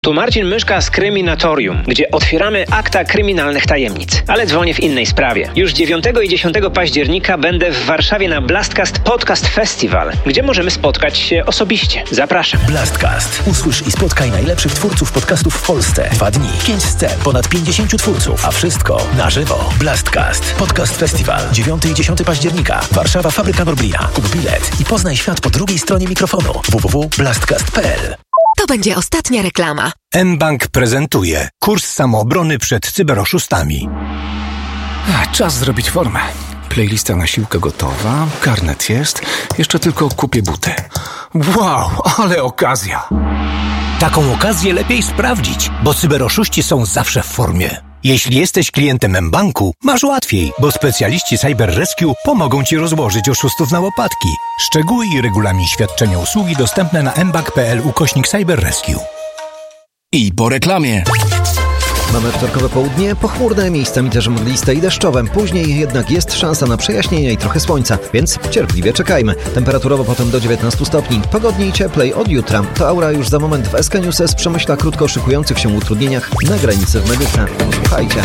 Tu Marcin Myszka z Kryminatorium, gdzie otwieramy akta kryminalnych tajemnic. Ale dzwonię w innej sprawie. Już 9 i 10 października będę w Warszawie na Blastcast Podcast Festival, gdzie możemy spotkać się osobiście. Zapraszam. Blastcast. Usłysz i spotkaj najlepszych twórców podcastów w Polsce. 2 dni, 5 scen, ponad 50 twórców, a wszystko na żywo. Blastcast Podcast Festival. 9 i 10 października. Warszawa, Fabryka Norblia. Kup bilet i poznaj świat po drugiej stronie mikrofonu. www.blastcast.pl. To będzie ostatnia reklama. mBank prezentuje kurs samoobrony przed cyberoszustami. Czas zrobić formę. Playlista na siłkę gotowa, karnet jest, jeszcze tylko kupię buty. Wow, ale okazja! Taką okazję lepiej sprawdzić, bo cyberoszuści są zawsze w formie. Jeśli jesteś klientem mBanku, masz łatwiej, bo specjaliści Cyber Rescue pomogą Ci rozłożyć oszustów na łopatki. Szczegóły i regulamin świadczenia usługi dostępne na mbank.pl/Cyber Rescue. I po reklamie. Mamy wtorkowe południe, pochmurne, miejscami też mgliste i deszczowe. Później jednak jest szansa na przejaśnienia i trochę słońca, więc cierpliwie czekajmy. Temperaturowo potem do 19 stopni. Pogodniej i cieplej od jutra. To Aura już za moment w SK News z przemyśla krótko szykujących się utrudnieniach na granicy w Medyce. Posłuchajcie.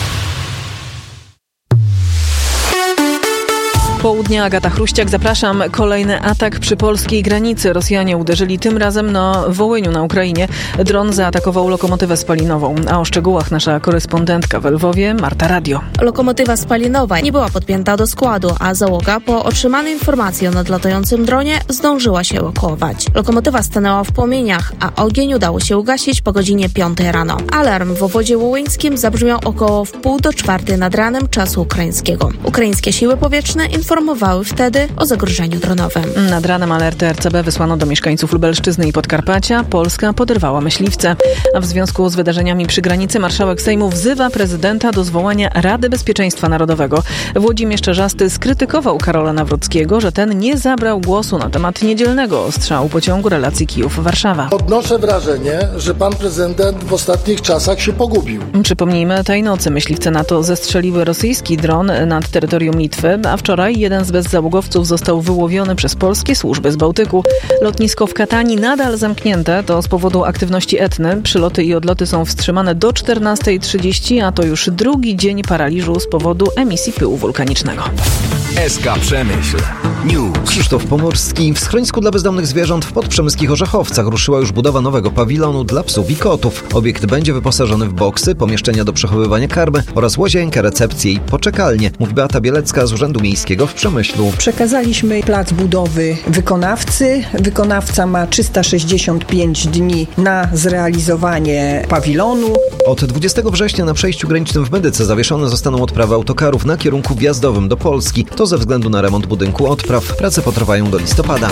Południa, Agata Chruściak, zapraszam. Kolejny atak przy polskiej granicy. Rosjanie uderzyli tym razem na Wołyniu na Ukrainie. Dron zaatakował lokomotywę spalinową. A o szczegółach nasza korespondentka w Lwowie, Marta Radio. Lokomotywa spalinowa nie była podpięta do składu, a załoga po otrzymanej informacji o nadlatającym dronie zdążyła się ewakuować. Lokomotywa stanęła w płomieniach, a ogień udało się ugasić po godzinie 5 rano. Alarm w obwodzie wołyńskim zabrzmiał około 3:30 nad ranem czasu ukraińskiego. Ukraińskie siły powietrzne informowały wtedy o zagrożeniu dronowym. Nad ranem alerty RCB wysłano do mieszkańców Lubelszczyzny i Podkarpacia. Polska poderwała myśliwce. A w związku z wydarzeniami przy granicy marszałek Sejmu wzywa prezydenta do zwołania Rady Bezpieczeństwa Narodowego. Włodzimierz Czarzasty skrytykował Karola Nawrockiego, że ten nie zabrał głosu na temat niedzielnego ostrzału pociągu relacji Kijów-Warszawa. Odnoszę wrażenie, że pan prezydent w ostatnich czasach się pogubił. Przypomnijmy, tej nocy myśliwce NATO zestrzeliły rosyjski dron nad terytorium Litwy, a wczoraj jeden z bezzałogowców został wyłowiony przez polskie służby z Bałtyku. Lotnisko w Katani nadal zamknięte. To z powodu aktywności Etny. Przyloty i odloty są wstrzymane do 14:30, a to już drugi dzień paraliżu z powodu emisji pyłu wulkanicznego. SK Przemyśl News. Krzysztof Pomorski. W schronisku dla bezdomnych zwierząt w podprzemyskich Orzechowcach ruszyła już budowa nowego pawilonu dla psów i kotów. Obiekt będzie wyposażony w boksy, pomieszczenia do przechowywania karmy oraz łazienkę, recepcję i poczekalnię, mówi Beata Bielecka z Urzędu Miejskiego w Przemyślu. Przekazaliśmy plac budowy wykonawcy. Wykonawca ma 365 dni na zrealizowanie pawilonu. Od 20 września na przejściu granicznym w Medyce zawieszone zostaną odprawy autokarów na kierunku wjazdowym do Polski. To ze względu na remont budynku odpraw. Prace potrwają do listopada.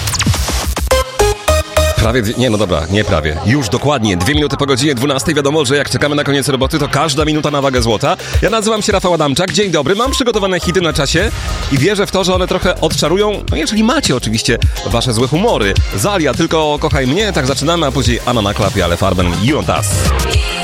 Już dokładnie 2 minuty po godzinie 12. Wiadomo, że jak czekamy na koniec roboty, to każda minuta na wagę złota. Ja nazywam się Rafał Adamczak. Dzień dobry, mam przygotowane hity na czasie i wierzę w to, że one trochę odczarują, jeżeli macie oczywiście wasze złe humory. Zalia, tylko kochaj mnie, tak zaczynamy, a później Anna na klapie, ale Farben, You and Us.